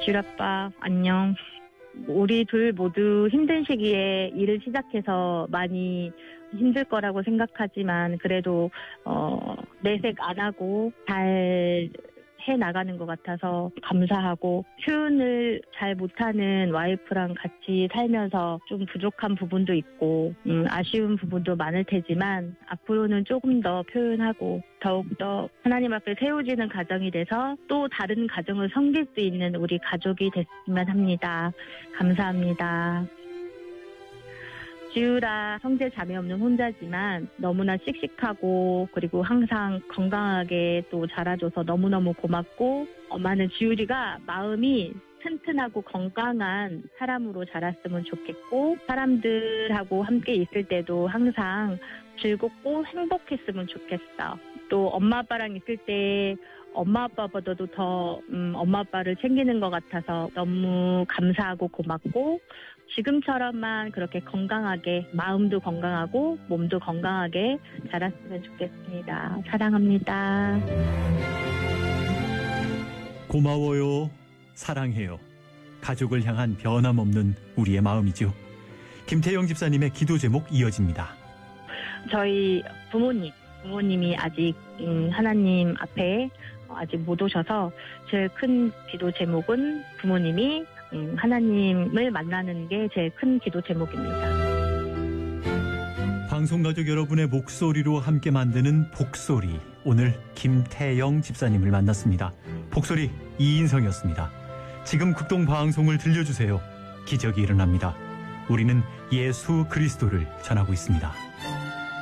지율 아빠, 안녕. 우리 둘 모두 힘든 시기에 일을 시작해서 많이 힘들 거라고 생각하지만 그래도 내색 안 하고 잘 해나가는 것 같아서 감사하고, 표현을 잘 못하는 와이프랑 같이 살면서 좀 부족한 부분도 있고 아쉬운 부분도 많을 테지만 앞으로는 조금 더 표현하고 더욱더 하나님 앞에 세워지는 가정이 돼서 또 다른 가정을 섬길 수 있는 우리 가족이 됐으면 합니다. 감사합니다. 지율아, 형제 자매 없는 혼자지만 너무나 씩씩하고 그리고 항상 건강하게 또 자라줘서 너무너무 고맙고, 엄마는 지율이가 마음이 튼튼하고 건강한 사람으로 자랐으면 좋겠고, 사람들하고 함께 있을 때도 항상 즐겁고 행복했으면 좋겠어. 또 엄마 아빠랑 있을 때 엄마 아빠보다도 더 엄마 아빠를 챙기는 것 같아서 너무 감사하고 고맙고, 지금처럼만 그렇게 건강하게, 마음도 건강하고 몸도 건강하게 자랐으면 좋겠습니다. 사랑합니다. 고마워요. 사랑해요. 가족을 향한 변함없는 우리의 마음이죠. 김태영 집사님의 기도 제목 이어집니다. 저희 부모님이 아직 하나님 앞에 아직 못 오셔서 제일 큰 기도 제목은 부모님이 하나님을 만나는 게 제일 큰 기도 제목입니다. 방송가족 여러분의 목소리로 함께 만드는 복소리. 오늘 김태영 집사님을 만났습니다. 복소리 이인성이었습니다. 지금 극동방송을 들려주세요. 기적이 일어납니다. 우리는 예수 그리스도를 전하고 있습니다.